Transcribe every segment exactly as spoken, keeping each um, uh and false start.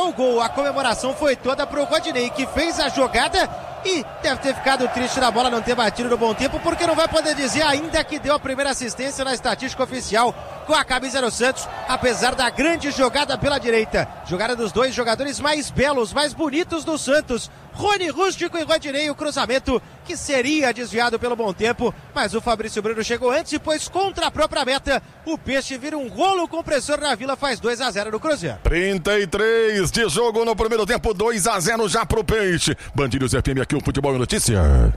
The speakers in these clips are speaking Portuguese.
tomou o gol. A comemoração foi toda pro Rodinei, que fez a jogada e deve ter ficado triste da bola não ter batido no bom tempo, porque não vai poder dizer ainda que deu a primeira assistência na estatística oficial com a camisa do Santos, apesar da grande jogada pela direita. Jogada dos dois jogadores mais belos, mais bonitos do Santos, Rony Rústico e Rodinei, o cruzamento que seria desviado pelo bom tempo, mas o Fabrício Bruno chegou antes e pôs contra a própria meta. O Peixe vira um rolo compressor na Vila, faz dois a zero no Cruzeiro. trinta e três de jogo no primeiro tempo, dois a zero já pro Peixe. Band News F M, aqui o Futebol e Notícia.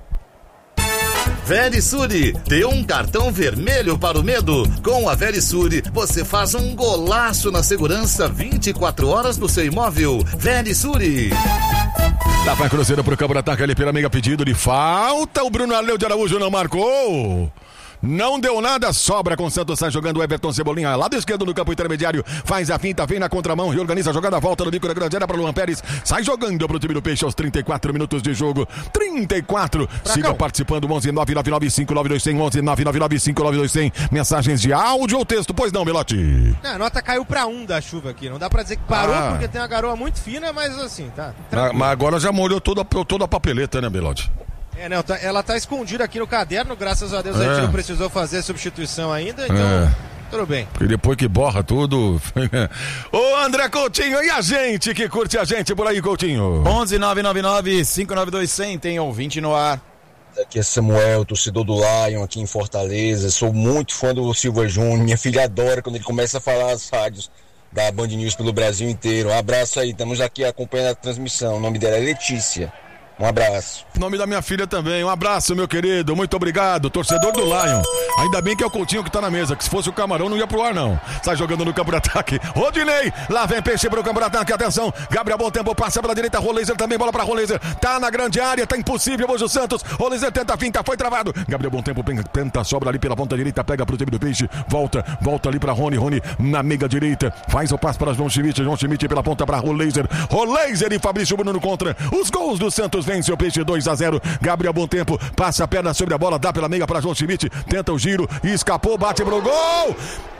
Verisure, dê um cartão vermelho para o medo. Com a Verisure, você faz um golaço na segurança vinte e quatro horas no seu imóvel. Verisure. Lá vai Cruzeiro pro campo de ataque ali pela meia, pedido de falta. O Bruno Arleu de Araújo não marcou. Não deu nada, sobra com o Santos, sai jogando o Everton Cebolinha, lado esquerdo no campo intermediário, faz a finta, vem na contramão, reorganiza a jogada, volta no bico da grande área para Luan Pérez, sai jogando pro time do Peixe aos trinta e quatro minutos de jogo, trinta e quatro, siga participando, onze nove nove nove cinco nove dois zero zero, onze nove nove nove cinco nove dois zero zero, mensagens de áudio ou texto, pois não, Melotti? A nota caiu pra um da chuva aqui, não dá pra dizer que parou, ah. porque tem uma garoa muito fina, mas assim, tá. Mas, mas agora já molhou toda, toda a papeleta, né, Melotti? É, não, tá, ela tá escondida aqui no caderno, graças a Deus é. a gente não precisou fazer substituição ainda, então é. tudo bem. Porque depois que borra tudo... Ô André Coutinho, e a gente que curte a gente por aí, Coutinho? onze nove nove nove cinco nove dois zero zero, tem ouvinte no ar. Aqui é Samuel, torcedor do Lion aqui em Fortaleza, sou muito fã do Silva Júnior, minha filha adora quando ele começa a falar as rádios da Band News pelo Brasil inteiro. Um abraço aí, estamos aqui acompanhando a transmissão, o nome dela é Letícia. Um abraço. Em nome da minha filha também, um abraço, meu querido, muito obrigado, torcedor do Lion. Ainda bem que é o Coutinho que tá na mesa, que se fosse o Camarão não ia pro ar não. Sai jogando no campo de ataque, Rodinei, lá vem Peixe pro campo de ataque, atenção, Gabriel Bom Tempo passa pela direita, Roleiser também, bola pra Roleiser, tá na grande área, tá impossível hoje o Santos, Roleiser tenta a finta, foi travado, Gabriel Bom Tempo tenta, sobra ali pela ponta direita, pega pro time do Peixe, volta, volta ali pra Rony, Rony na meiga direita, faz o passe para João Schmidt, João Schmidt pela ponta pra Roleiser, Roleiser e Fabrício Bruno contra, os gols do Santos, vence o Peixe dois a zero, Gabriel Bom Tempo passa a perna sobre a bola, dá pela meia para João Schmidt, tenta o giro, escapou, bate pro gol,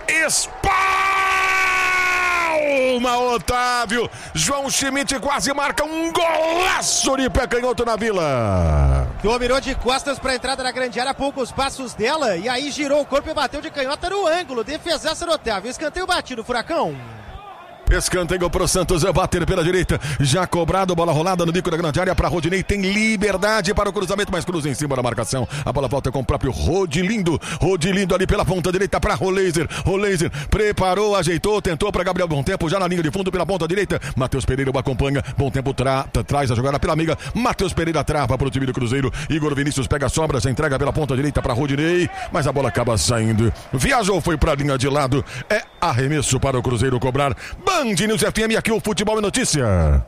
espalma Otávio, João Schmidt quase marca um golaço de pé canhoto na Vila. Dominou de costas para a entrada na grande área, poucos passos dela, e aí girou o corpo e bateu de canhota no ângulo, defesaça do Otávio, escanteio batido, Furacão. Escanteio pro Santos, é bater pela direita, já cobrado, bola rolada no bico da grande área para Rodinei, tem liberdade para o cruzamento, mas cruza em cima da marcação, a bola volta com o próprio Rodilindo, Rodilindo ali pela ponta direita para Roleiser, Roleiser preparou, ajeitou, tentou para Gabriel Bom Tempo, já na linha de fundo pela ponta direita, Matheus Pereira o acompanha, Bom Tempo tra traz a jogada pela amiga, Matheus Pereira trava para o time do Cruzeiro, Igor Vinícius pega a sobra, já entrega pela ponta direita para Rodinei, mas a bola acaba saindo, viajou, foi para a linha de lado, é arremesso para o Cruzeiro cobrar. Band News F M, aqui o Futebol e Notícia.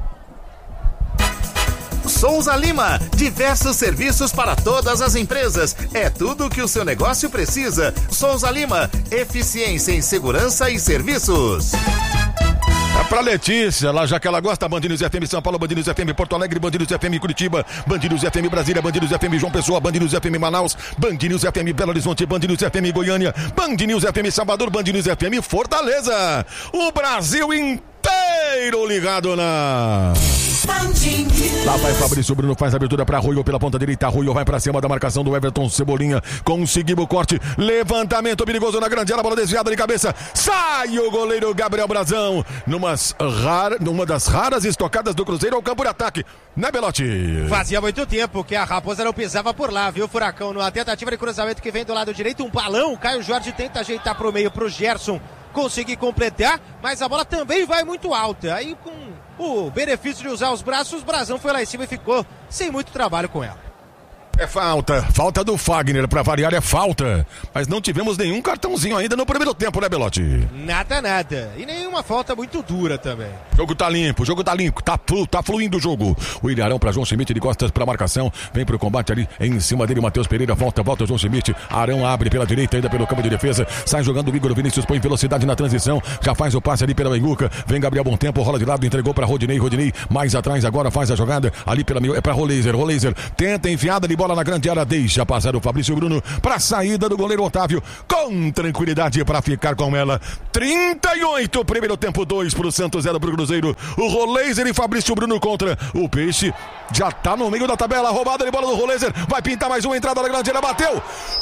Souza Lima, diversos serviços para todas as empresas. É tudo o que o seu negócio precisa. Souza Lima, eficiência em segurança e serviços. É pra Letícia, lá já que ela gosta, Band News F M São Paulo, Band News F M Porto Alegre, Band News F M Curitiba, Band News F M Brasília, Band News F M João Pessoa, Band News F M Manaus, Band News F M Belo Horizonte, Band News F M Goiânia, Band News F M Salvador, Band News F M Fortaleza. O Brasil inteiro ligado na... Lá vai Fabrício Bruno, faz a abertura para Arroio pela ponta direita, Arroio vai para cima da marcação do Everton Cebolinha, conseguiu o corte, levantamento perigoso na grande área, bola desviada de cabeça, sai o goleiro Gabriel Brazão, numas rara, numa das raras estocadas do Cruzeiro ao campo de ataque, né, Belotti? Fazia muito tempo que a Raposa não pisava por lá, viu, Furacão, numa tentativa de cruzamento que vem do lado direito, um balão, o Caio Jorge tenta ajeitar pro meio pro Gerson conseguir completar, mas a bola também vai muito alta, aí com o benefício de usar os braços, o Brazão foi lá em cima e ficou sem muito trabalho com ela. É falta, falta do Fagner, pra variar é falta, mas não tivemos nenhum cartãozinho ainda no primeiro tempo, né, Belotti? Nada, nada, e nenhuma falta muito dura também. O jogo tá limpo, o jogo tá limpo, tá, flu, tá fluindo o jogo. O Ilharão pra João Schmidt de costas pra marcação, vem pro combate ali, em cima dele o Matheus Pereira, volta, volta João Schmidt, Arão abre pela direita, ainda pelo campo de defesa, sai jogando o Igor Vinícius, põe velocidade na transição, já faz o passe ali pela Benguca, vem Gabriel Bom Tempo, rola de lado, entregou pra Rodinei, Rodinei, mais atrás agora faz a jogada, ali pela meio, é pra Roleiser, Roleiser, tenta enfiada de bola bola na grande área, deixa passar o Fabrício Bruno para a saída do goleiro Otávio, com tranquilidade para ficar com ela. trinta e oito, primeiro tempo, dois pro Santos, zero pro Cruzeiro. O Roleiser e Fabrício Bruno contra o Peixe. Já tá no meio da tabela, roubada de bola do Roleiser. Vai pintar mais uma entrada na grande área, bateu.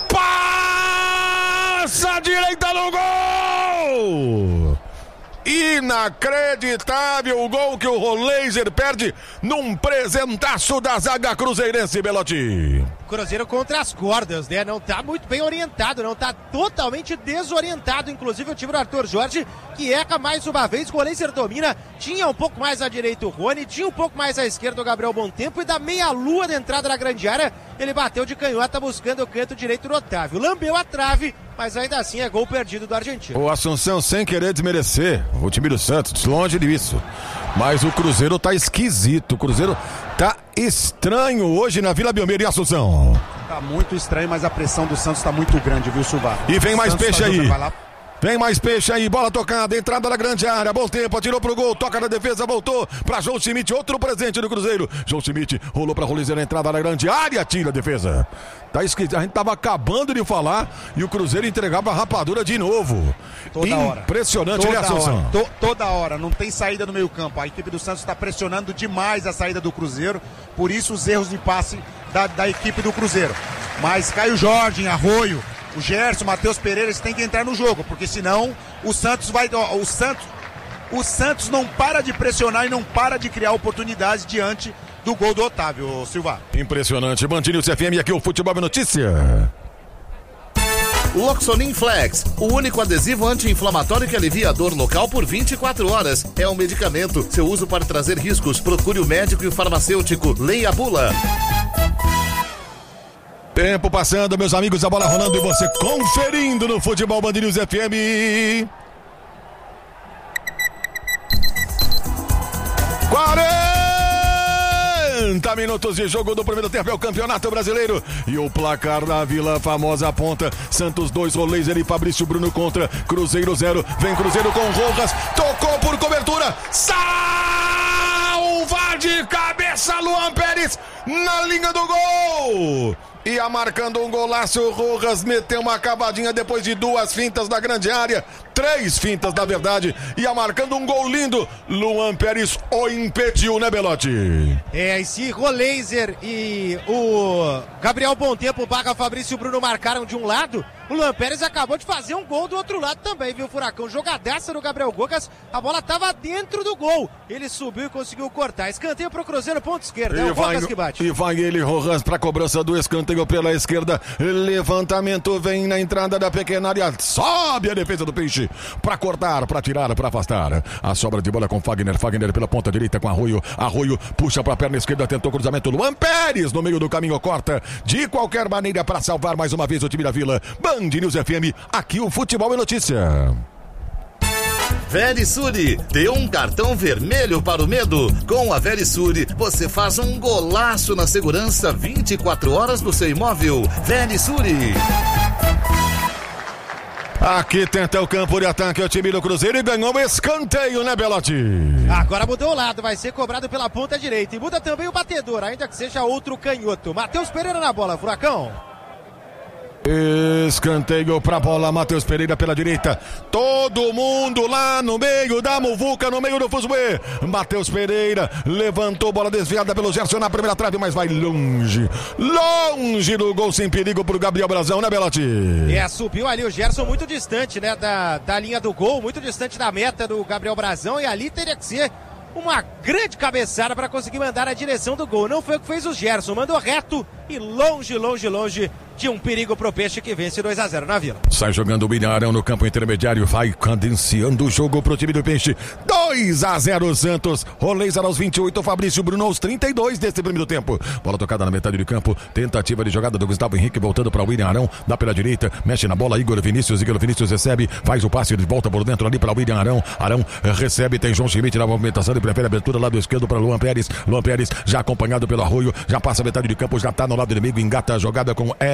Passa a direita no gol! Inacreditável o gol que o Roleiser perde num presentaço da zaga cruzeirense, Belotti. Cruzeiro contra as cordas, né? Não tá muito bem orientado, não tá totalmente desorientado. Inclusive o time do Arthur Jorge, que erra mais uma vez. O Roleiser domina, tinha um pouco mais à direita o Rony, tinha um pouco mais à esquerda o Gabriel Bontempo, e da meia-lua de entrada na grande área, ele bateu de canhota buscando o canto direito do Otávio. Lambeu a trave, mas ainda assim é gol perdido do argentino. O Assunção, sem querer desmerecer o time do Santos, longe disso. Mas o Cruzeiro tá esquisito, o Cruzeiro tá estranho hoje na Vila Belmiro. E Assunção? Tá muito estranho, mas a pressão do Santos tá muito grande, viu, Silva? E vem mais Santos peixe tá aí. jogando, Vem mais peixe aí, bola tocada, entrada na grande área, bom tempo, atirou pro gol, toca na defesa, voltou pra João Schmidt, outro presente do Cruzeiro. João Schmidt rolou pra Roleiser, entrada na grande área, tira a defesa. Tá escrito, a gente tava acabando de falar e o Cruzeiro entregava a rapadura de novo. Toda hora. Impressionante, né, Assunção? Hora. To, toda hora, não tem saída no meio campo. A equipe do Santos está pressionando demais a saída do Cruzeiro, por isso os erros de passe da, da equipe do Cruzeiro. Mas Caio Jorge, Arroio, o Gerson, Matheus Pereira, eles têm que entrar no jogo, porque senão o Santos vai... Ó, o Santos, o Santos não para de pressionar e não para de criar oportunidades diante do gol do Otávio, Silva. Impressionante. Band News F M, aqui o Futebol é Notícia. Loxonin Flex, o único adesivo anti-inflamatório que alivia a dor local por vinte e quatro horas. É um medicamento. Seu uso pode trazer riscos. Procure o médico e o farmacêutico. Leia a bula. Tempo passando, meus amigos, a bola rolando e você conferindo no Futebol Band News F M. quarenta minutos de jogo do primeiro tempo, é o Campeonato Brasileiro. E o placar da Vila Famosa aponta: Santos dois, Roleiser e Fabrício Bruno contra Cruzeiro zero. Vem Cruzeiro com Rojas, tocou por cobertura, salva de cabeça Luan Pérez na linha do gol. Ia marcando um golaço, o Rojas meteu uma cavadinha depois de duas fintas da grande área, três fintas na verdade, ia marcando um gol lindo. Luan Pérez o impediu, né, Belotti? É, e se Roleiser e o Gabriel Bontempo barra Fabrício Bruno marcaram de um lado, o Luan Pérez acabou de fazer um gol do outro lado também, viu, Furacão? Jogadaça do Gabriel Gogas, a bola tava dentro do gol, ele subiu e conseguiu cortar. Escanteio pro Cruzeiro, ponto esquerdo, é o Gogas que bate. E vai ele, Rojas, pra cobrança do escanteio pela esquerda, levantamento, vem na entrada da pequena área, sobe a defesa do Peixe, pra cortar, pra tirar, pra afastar. A sobra de bola com Fagner, Fagner pela ponta direita com Arroio, Arroio puxa pra perna esquerda, tentou cruzamento, Luan Pérez no meio do caminho, corta de qualquer maneira pra salvar mais uma vez o time da Vila. Band News F M, aqui o Futebol é Notícia. Verisure, dê um cartão vermelho para o medo. Com a Verisure, você faz um golaço na segurança vinte e quatro horas do seu imóvel. Verisure. Aqui tenta o campo de ataque o time do Cruzeiro e ganhou o escanteio, né, Belotti? Agora mudou o lado, vai ser cobrado pela ponta direita e muda também o batedor, ainda que seja outro canhoto. Matheus Pereira na bola, Furacão. Escanteio pra bola, Matheus Pereira pela direita, todo mundo lá no meio da muvuca, no meio do fuzuê. Matheus Pereira levantou, bola desviada pelo Gerson na primeira trave, mas vai longe, longe do gol, sem perigo pro Gabriel Brazão, né, Belotti? É, subiu ali o Gerson muito distante, né, da, da linha do gol, muito distante da meta do Gabriel Brazão, e ali teria que ser uma grande cabeçada para conseguir mandar na direção do gol. Não foi o que fez o Gerson, mandou reto e longe, longe, longe de um perigo pro Peixe, que vence dois a zero na Vila. Sai jogando o Bilharão no campo intermediário, vai cadenciando o jogo pro time do Peixe. dois a zero Santos. Roleiser aos vinte e oito, Fabrício Bruno aos trinta e dois desse primeiro tempo. Bola tocada na metade do campo, tentativa de jogada do Gustavo Henrique voltando para o William Arão, dá pela direita, mexe na bola, Igor Vinícius, Igor Vinícius recebe, faz o passe de volta por dentro ali para o William Arão. Arão recebe, tem João Schmidt na movimentação, ele prefere a abertura lado esquerdo para Luan Pérez. Luan Pérez já acompanhado pelo Arroio, já passa a metade de campo, já tá no lado inimigo, engata a jogada com Everton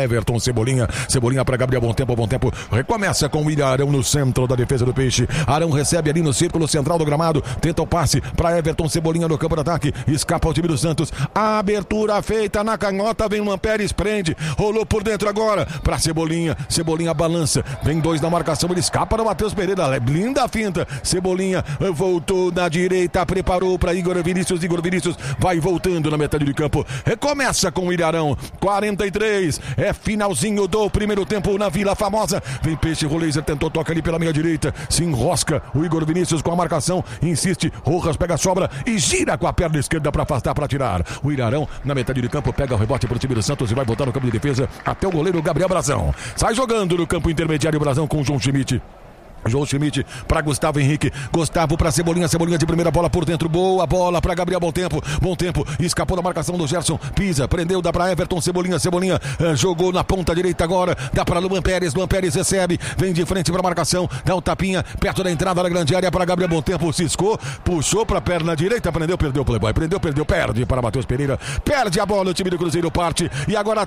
Everton Cebolinha. Cebolinha para Gabriel, bom tempo, bom tempo. Recomeça com o Ilharão no centro da defesa do Peixe. Arão recebe ali no círculo central do gramado. Tenta o passe para Everton Cebolinha no campo de ataque. Escapa ao time do Santos. A abertura feita na canhota. Vem Luan Pérez, prende. Rolou por dentro agora para Cebolinha. Cebolinha balança. Vem dois na marcação. Ele escapa no Matheus Pereira. Linda finta. Cebolinha voltou na direita. Preparou para Igor Vinícius. Igor Vinícius vai voltando na metade do campo. Recomeça com o Ilharão. quarenta e três. É finalzinho do primeiro tempo na Vila Famosa. Vem Peixe. Roleiser tentou toca ali pela meia direita. Se enrosca o Igor Vinícius com a marcação. Insiste. Rojas pega a sobra e gira com a perna esquerda para afastar, para tirar. O Ilharão na metade do campo pega o rebote para o time do Santos e vai voltar no campo de defesa até o goleiro Gabriel Brazão. Sai jogando no campo intermediário o Brazão com o João Schmidt. João Schmidt para Gustavo Henrique. Gustavo para Cebolinha. Cebolinha de primeira, bola por dentro. Boa bola para Gabriel. Bom tempo. Bom tempo. Escapou da marcação do Gerson. Pisa. Prendeu. Dá para Everton Cebolinha. Cebolinha uh, jogou na ponta direita agora. Dá para Luan Pérez. Luan Pérez recebe. Vem de frente para a marcação. Dá um tapinha perto da entrada da grande área para Gabriel. Bom tempo. Ciscou. Puxou para a perna direita. Prendeu. Perdeu o Playboy. Prendeu. Perdeu. Perde para Matheus Pereira. Perde a bola. O time do Cruzeiro parte. E agora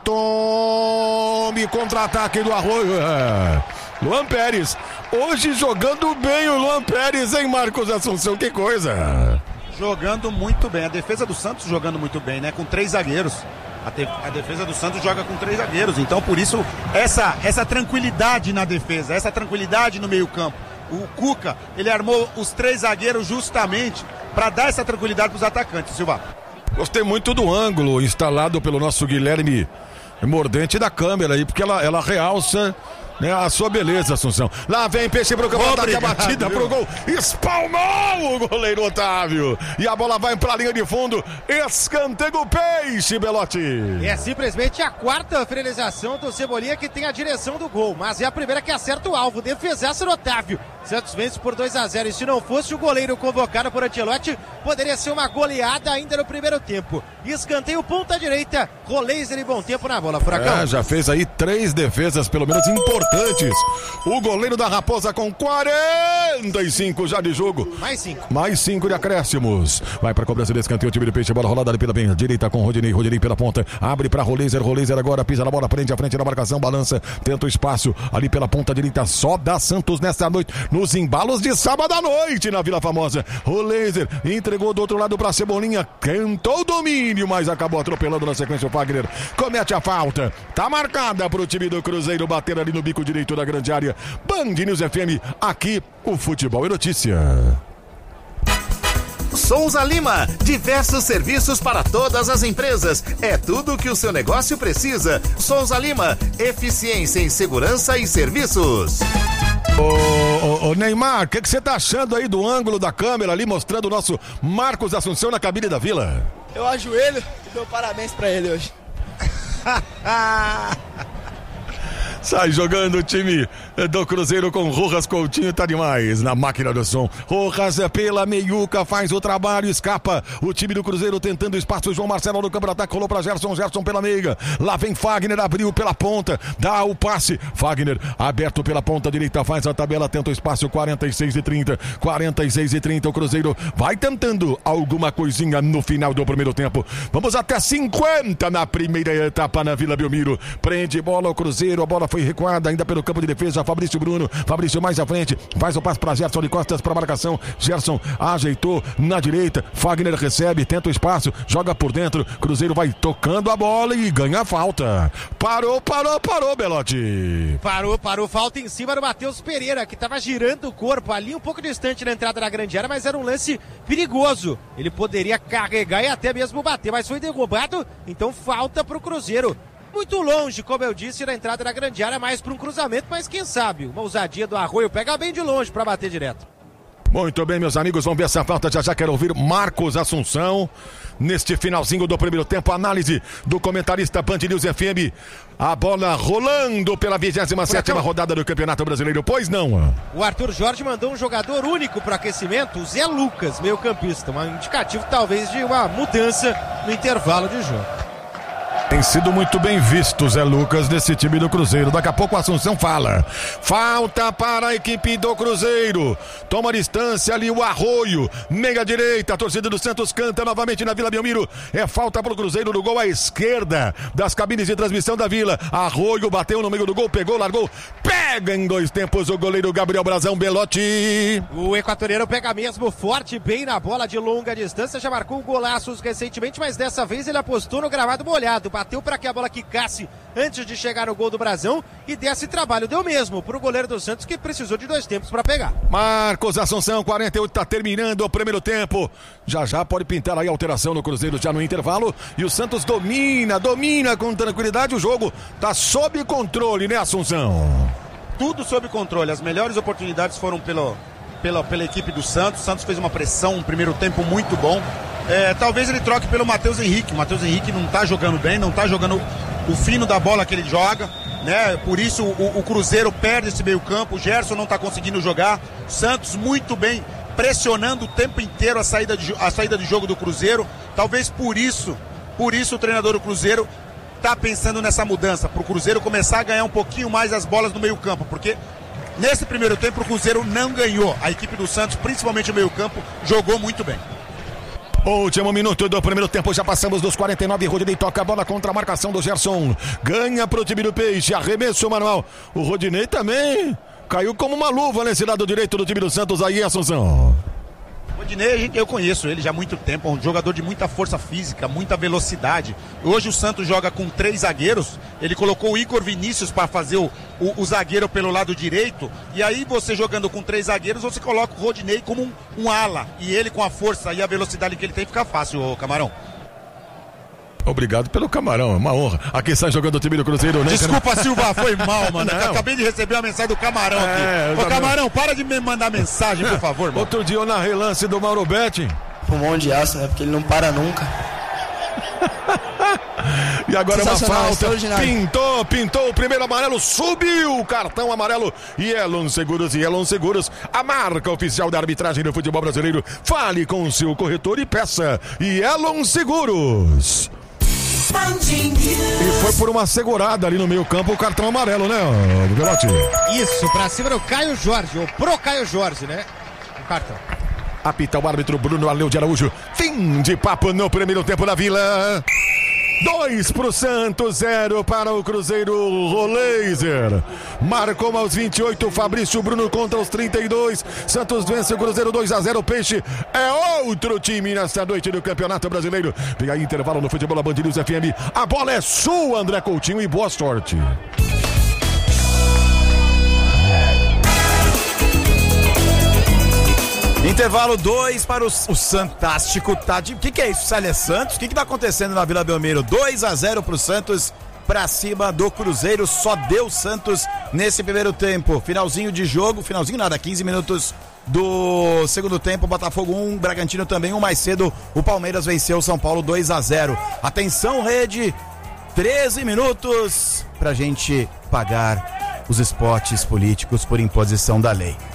tome contra-ataque do Arroio. É. Luan Pérez. Hoje jogando bem o Luan Pérez, hein, Marcos Assunção? Que coisa! Jogando muito bem. A defesa do Santos jogando muito bem, né? Com três zagueiros. A, te... a defesa do Santos joga com três zagueiros. Então, por isso, essa, essa tranquilidade na defesa, essa tranquilidade no meio-campo. O Cuca, ele armou os três zagueiros justamente para dar essa tranquilidade para os atacantes, Silva. Gostei muito do ângulo instalado pelo nosso Guilherme Mordente da câmera aí, porque ela, ela realça, né, a sua beleza, Assunção. Lá vem Peixe pro campo, ataque, a batida pro gol, espalmou o goleiro Otávio, e a bola vai pra linha de fundo, escanteio Peixe, Belotti. É simplesmente a quarta finalização do Cebolinha que tem a direção do gol, mas é a primeira que acerta o alvo, defesaça do Otávio. Santos vence por dois a zero, e se não fosse o goleiro convocado por Ancelotti, poderia ser uma goleada ainda no primeiro tempo. Escanteio ponta direita, Roleiser e bom tempo na bola, Furacão. É, já fez aí três defesas pelo menos importantes. O goleiro da Raposa com quarenta e cinco já de jogo. Mais cinco. Mais cinco de acréscimos. Vai para cobrança de escanteio, o time do Peixe, bola rolada ali pela bem direita com Rodinei, Rodinei pela ponta, abre para Roleiser, Roleiser agora pisa na bola, prende a frente da marcação, balança, tenta o espaço ali pela ponta direita, só dá Santos nessa noite, nos embalos de sábado à noite na Vila Famosa. Roleiser entregou do outro lado para Cebolinha, tentou o domínio, mas acabou atropelando na sequência o Fagner, comete a falta, tá marcada pro time do Cruzeiro bater ali no bico direito da grande área. Band News F M, aqui o futebol é notícia. Souza Lima, diversos serviços para todas as empresas. É tudo que o seu negócio precisa. Souza Lima, eficiência em segurança e serviços. Ô, ô, ô Neymar, o que você tá achando aí do ângulo da câmera ali mostrando o nosso Marcos Assunção na cabine da Vila? Eu ajoelho e dou parabéns pra ele hoje. Sai jogando o time do Cruzeiro com Rojas Coutinho, tá demais na máquina do som. Rojas pela meiuca, faz o trabalho, escapa o time do Cruzeiro tentando espaço. João Marcelo no campo de ataque, rolou pra Gerson, Gerson pela meiga. Lá vem Fagner, abriu pela ponta, dá o passe. Fagner aberto pela ponta direita, faz a tabela, tenta o espaço. Quarenta e seis e trinta, quarenta e seis e trinta. O Cruzeiro vai tentando alguma coisinha no final do primeiro tempo. Vamos até cinquenta na primeira etapa na Vila Belmiro. Prende bola o Cruzeiro, a bola foi recuada ainda pelo campo de defesa. Fabrício Bruno, Fabrício mais à frente, faz o passe para Gerson de costas para marcação. Gerson ajeitou na direita, Fagner recebe, tenta o espaço, joga por dentro. Cruzeiro vai tocando a bola e ganha a falta. Parou, parou, parou, Belotti. Parou, parou, falta em cima do Matheus Pereira, que estava girando o corpo ali um pouco distante na entrada da grande área, mas era um lance perigoso. Ele poderia carregar e até mesmo bater, mas foi derrubado, então falta para o Cruzeiro. Muito longe, como eu disse, na entrada da grande área, mais para um cruzamento, mas quem sabe, uma ousadia do Arroio pega bem de longe para bater direto. Muito bem, meus amigos, vamos ver essa falta, já já quero ouvir Marcos Assunção, neste finalzinho do primeiro tempo, análise do comentarista Band News F M, a bola rolando pela vigésima sétima rodada do Campeonato Brasileiro, pois não? O Arthur Jorge mandou um jogador único para aquecimento, o Zé Lucas, meio campista, um indicativo talvez de uma mudança no intervalo de jogo. Tem sido muito bem visto, Zé Lucas, desse time do Cruzeiro. Daqui a pouco o Assunção fala. Falta para a equipe do Cruzeiro. Toma distância ali o Arroio. Meia direita, a torcida do Santos canta novamente na Vila Belmiro. É falta para o Cruzeiro no gol à esquerda das cabines de transmissão da Vila. Arroio bateu no meio do gol, pegou, largou. Pega em dois tempos o goleiro Gabriel Brazão Belotti. O equatoriano pega mesmo forte, bem na bola de longa distância. Já marcou golaços recentemente, mas dessa vez ele apostou no gramado molhado. Bateu para que a bola quicasse antes de chegar no gol do Brazão e desse trabalho. Deu mesmo para o goleiro do Santos, que precisou de dois tempos para pegar. Marcos Assunção, quarenta e oito, está terminando o primeiro tempo. Já já pode pintar aí a alteração no Cruzeiro já no intervalo. E o Santos domina, domina com tranquilidade o jogo. Tá sob controle, né, Assunção? Tudo sob controle. As melhores oportunidades foram pelo, pela, pela equipe do Santos. O Santos fez uma pressão, um primeiro tempo muito bom. É, talvez ele troque pelo Matheus Henrique. O Matheus Henrique não tá jogando bem, não tá jogando o fino da bola que ele joga, né? Por isso o, o Cruzeiro perde esse meio campo. O Gerson não tá conseguindo jogar. O Santos muito bem, pressionando o tempo inteiro a saída de, a saída de jogo do Cruzeiro. Talvez por isso, por isso o treinador do Cruzeiro tá pensando nessa mudança, pro Cruzeiro começar a ganhar um pouquinho mais as bolas no meio campo, porque nesse primeiro tempo o Cruzeiro não ganhou. A equipe do Santos, principalmente o meio campo, jogou muito bem. Último minuto do primeiro tempo, já passamos dos quarenta e nove. Rodinei toca a bola contra a marcação do Gerson. Ganha pro time do Peixe, arremesso manual. O Rodinei também caiu como uma luva nesse lado direito do time do Santos aí, Assunção. Rodinei, eu conheço ele já há muito tempo, é um jogador de muita força física, muita velocidade. Hoje o Santos joga com três zagueiros, ele colocou o Igor Vinícius para fazer o, o, o zagueiro pelo lado direito, e aí você jogando com três zagueiros, você coloca o Rodinei como um, um ala, e ele com a força e a velocidade que ele tem, fica fácil, ô Camarão. Obrigado pelo Camarão, é uma honra. Aqui está jogando o time do Cruzeiro, né? Desculpa, Silva, foi mal, mano. Eu acabei de receber uma mensagem do Camarão é, aqui. Ô, Camarão, para de me mandar mensagem, por favor, mano. Outro dia eu narrei lance do Mauro Betti. Pulmão de aço, né? Porque ele não para nunca. E agora uma falta. Pintou, pintou o primeiro amarelo, subiu o cartão amarelo. E Elon Seguros, e Elon Seguros, a marca oficial da arbitragem do futebol brasileiro. Fale com o seu corretor e peça. E Elon Seguros. E foi por uma segurada ali no meio campo o cartão amarelo, né, Belotti? Isso, pra cima do Caio Jorge, ou pro Caio Jorge, né? O cartão. Apita o árbitro Bruno Arleu de Araújo. Fim de papo no primeiro tempo da Vila. Dois pro Santos, zero para o Cruzeiro. Roleiser marcou aos vinte e oito, Fabrício Bruno contra os trinta e dois. Santos vence o Cruzeiro dois a zero. Peixe é outro time nesta noite do Campeonato Brasileiro. Vem aí intervalo no futebol da Band News F M. A bola é sua, André Coutinho, e boa sorte. Intervalo dois para o, o Santástico. Tá de... O que, que é isso, Célia Santos? O que, que tá acontecendo na Vila Belmiro? dois a zero pro Santos, pra cima do Cruzeiro. Só deu Santos nesse primeiro tempo. Finalzinho de jogo, finalzinho nada, quinze minutos do segundo tempo. Botafogo um, Bragantino também um. Mais cedo o Palmeiras venceu o São Paulo dois a zero. Atenção, rede, treze minutos pra gente pagar os spots políticos por imposição da lei.